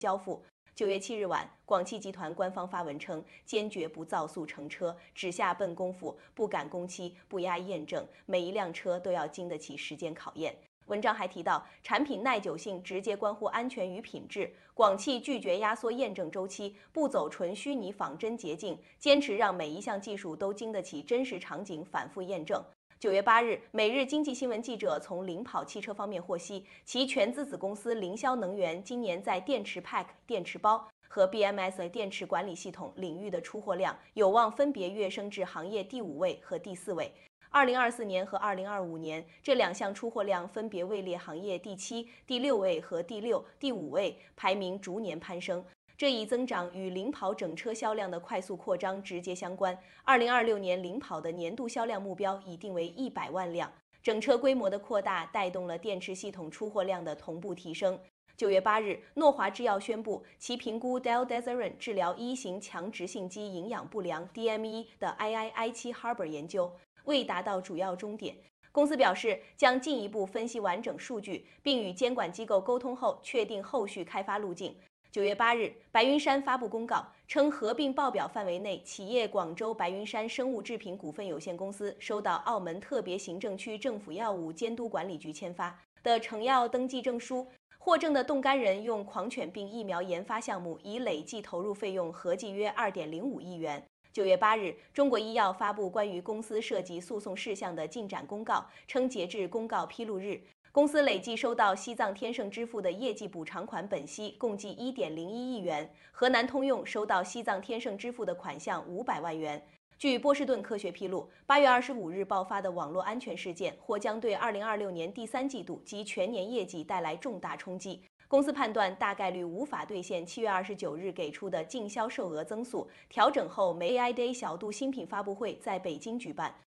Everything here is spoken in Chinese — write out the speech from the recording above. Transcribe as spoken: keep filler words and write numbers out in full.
交付。九月七日晚，广汽集团官方发文称，坚决不造速成车，只下笨功夫，不赶工期，不压验证，每一辆车都要经得起时间考验。文章还提到，产品耐久性直接关乎安全与品质。广汽拒绝压缩验证周期，不走纯虚拟仿真捷径，坚持让每一项技术都经得起真实场景反复验证。九月八日，每日经济新闻记者从领跑汽车方面获悉，其全资子公司凌霄能源今年在电池 Pack、电池包和 B M S 电池管理系统领域的出货量有望分别跃升至行业第五位和第四位。二零二四年和二零二五年，这两项出货量分别位列行业第七、第六位和第六、第五位，排名逐年攀升。这一增长与领跑整车销量的快速扩张直接相关。二零二六年领跑的年度销量目标已定为一百万辆，整车规模的扩大带动了电池系统出货量的同步提升。九月八日，诺华制药宣布，其评估 Deldexiran 治疗一型强直性肌营养不良 D M E 的 I I I 七 Harbor 研究未达到主要终点。公司表示，将进一步分析完整数据，并与监管机构沟通后，确定后续开发路径。九月八日，白云山发布公告称，合并报表范围内企业广州白云山生物制品股份有限公司收到澳门特别行政区政府药物监督管理局签发的成药登记证书。获证的冻干人用狂犬病疫苗研发项目已累计投入费用合计约 二点零五亿元。九月八日，中国医药发布关于公司涉及诉讼事项的进展公告，称截至公告披露日，公司累计收到西藏天盛支付的业绩补偿款本息共计 一点零一亿元，河南通用收到西藏天盛支付的款项五百万元。据波士顿科学披露，八月二十五日爆发的网络安全事件或将对二零二六年第三季度及全年业绩带来重大冲击。公司判断大概率无法兑现七月二十九日给出的净销售额增速，调整后，梅 A I Day 小度新品发布会在北京举办。